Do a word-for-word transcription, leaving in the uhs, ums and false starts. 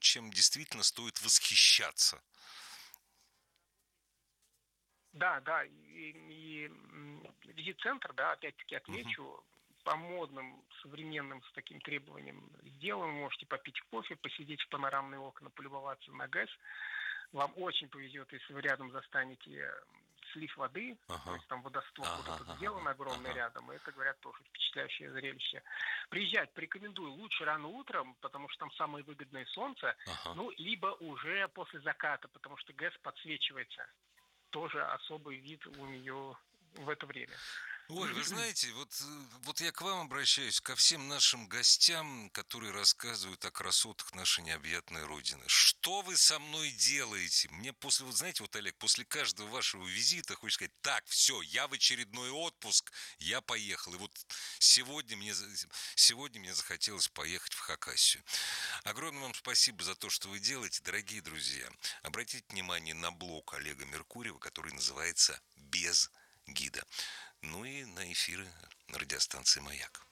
чем действительно стоит восхищаться. Да, да, и, и м, визит-центр, да, опять-таки Мгм. отмечу, по модным, современным, с таким требованием сделан. Можете попить кофе, посидеть в панорамные окна, полюбоваться на ГЭС. Вам очень повезет, если вы рядом застанете м, слив воды, то Ага. есть там водосток вот Ага, этот ага, сделан ага, огромный ага, рядом, и это, говорят, тоже впечатляющее зрелище. Приезжать порекомендую лучше рано утром, потому что там самое выгодное солнце, ага. ну, либо уже после заката, потому что ГЭС подсвечивается. Тоже особый вид у нее в это время. Оль, вы знаете, вот, э, вот я к вам обращаюсь, ко всем нашим гостям, которые рассказывают о красотах нашей необъятной Родины. Что вы со мной делаете? Мне после, вот знаете, вот, Олег, после каждого вашего визита хочется сказать, так, все, я в очередной отпуск, я поехал. И вот сегодня мне, за- сегодня мне захотелось поехать в Хакассию. Огромное вам спасибо за то, что вы делаете, дорогие друзья. Обратите внимание на блог Олега Меркурьева, который называется «Без гида». Ну и на эфиры на радиостанции «Маяк».